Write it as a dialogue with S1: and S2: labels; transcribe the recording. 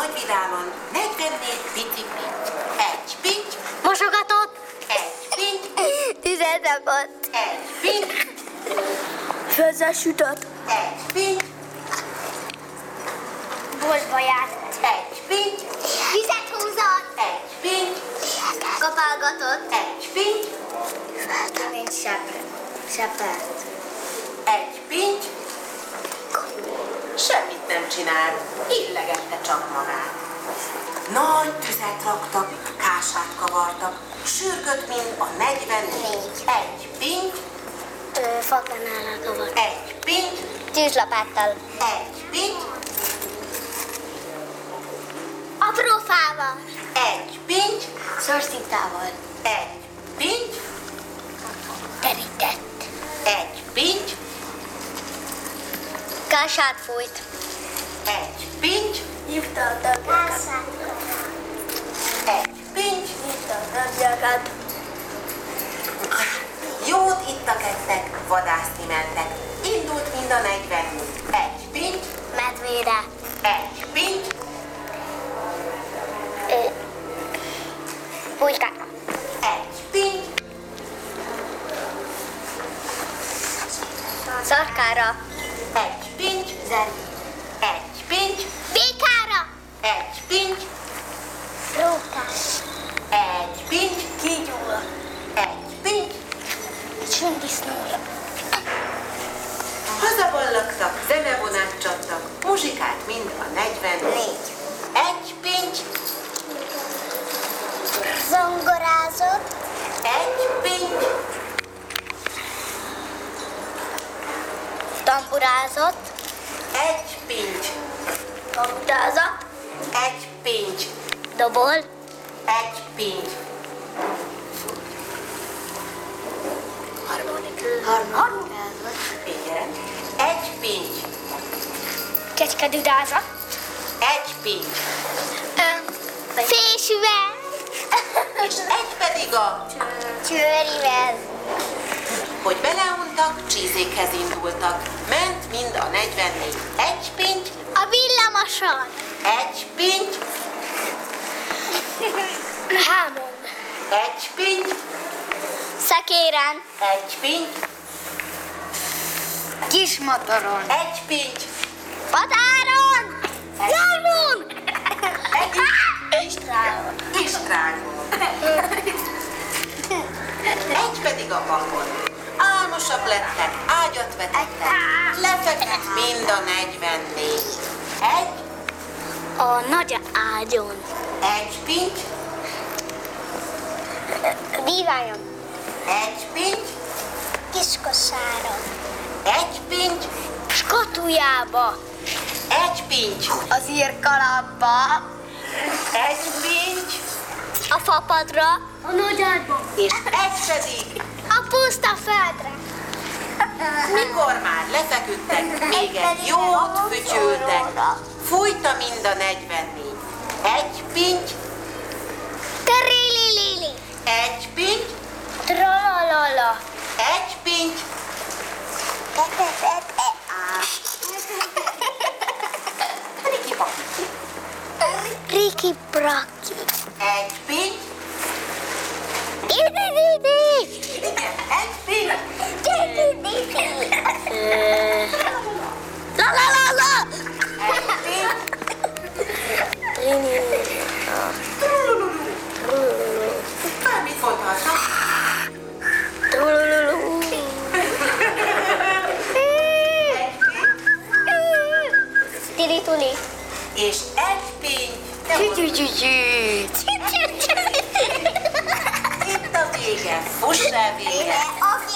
S1: Nagyvidámon 44 bicikli. Egy pinty.
S2: Mosogatott.
S1: Egy pinty.
S2: Tüzet rakott.
S1: Egy pinty.
S2: Főzzel sütött.
S1: Egy pinty.
S2: Boltba járt.
S1: Egy pinty.
S2: Vizet húzott.
S1: Egy pinty.
S2: Kapálgatott.
S1: Egy pinty.
S2: Mint sepert.
S1: Egy pinty. Semmit nem csinál, illegette csak magát. Nagy tüzet raktak, kását kavartak, sürgött, mint a 44. Egy pinty.
S2: Fakanállal kavart.
S1: Egy pinty.
S2: Tűzlapáttal.
S1: Egy pinty.
S2: Apró fával.
S1: Egy pinty.
S2: Szorszintával.
S1: Egy pinty.
S2: Terített.
S1: Egy pinty.
S2: Kását fújt.
S1: Egy pinty.
S2: Hívta a tagjakat.
S1: Egy pinty.
S2: Hívta a tagjakat.
S1: Jót ittak, ettek, vadászni mentek. Indult mind a 44. Egy pinty.
S2: Medvére.
S1: Egy pinty.
S2: Pulykára.
S1: Egy pinty.
S2: Szarkára.
S1: Egy pinty.
S2: Zerbi.
S1: Egy pinty.
S2: Békára.
S1: Egy pinty.
S2: Rókás.
S1: Egy pinty.
S2: Kígyóra.
S1: Egy pinty.
S2: Csündisznóra.
S1: Hazaballagtak, zenevonát csaptak, muzsikát mind a 44. Egy pinty.
S2: Zongorázott.
S1: Egy pinty.
S2: Tamburázott.
S1: Egy pinty.
S2: Kamutázott.
S1: Egy pinty.
S2: Dobol.
S1: Egy pinty.
S2: Harmonikázott.
S1: Igen. Egy pinty.
S2: Kecskedüdázott.
S1: Egy pinty.
S2: Fésűvel.
S1: És egy pedig a,
S2: Csőrivel.
S1: hogy beleuntak, csízékhez indultak. Ment mind a 44. Egy pinty.
S2: A villamoson.
S1: Egy pinty.
S2: Hámon.
S1: Egy pinty.
S2: Szekéren.
S1: Egy pinty.
S2: Kismotoron.
S1: Egy pinty.
S2: Patáron. Jármon.
S1: Egy
S2: Istrágon.
S1: Istrágon. Egy pedig a vakon. Álmosak lettek, ágyat vetettek, lefeküdt mind a 44. Egy,
S2: A nagy ágyon.
S1: egy pinty,
S2: Díványon.
S1: egy pinty,
S2: Kiskosáron.
S1: egy pinty,
S2: Skatujába.
S1: egy pinty,
S2: Az írkalapba.
S1: egy pinty,
S2: A fapadra. A nagy ágyba.
S1: és egy pedig,
S2: A puszta földre.
S1: mikor már lefeküdtek, még egy jót fütyültek, fújta mind a 44. Egy pinty,
S2: Terililili.
S1: egy pinty,
S2: Tralalala.
S1: egy pinty, riki-paki,
S2: Riki Braki.
S1: egy pinty,
S2: Idi.
S1: igen, egy pinty,
S2: La la la la.
S1: egy pinty, bármit mondhatnak.
S2: Tili-tuli.
S1: És egy pinty, itt a vége, fuss el vége.
S2: A